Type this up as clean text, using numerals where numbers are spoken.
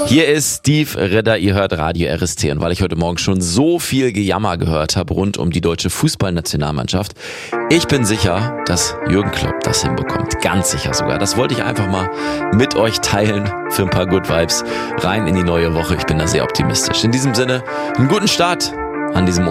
Hier ist Steve Ritter, ihr hört Radio RST. Und weil ich heute Morgen schon so viel Gejammer gehört habe rund um die deutsche Fußballnationalmannschaft, ich bin sicher, dass Jürgen Klopp das hinbekommt. Ganz sicher sogar. Das wollte ich einfach mal mit euch teilen für ein paar Good Vibes rein in die neue Woche. Ich bin da sehr optimistisch. In diesem Sinne, einen guten Start an diesem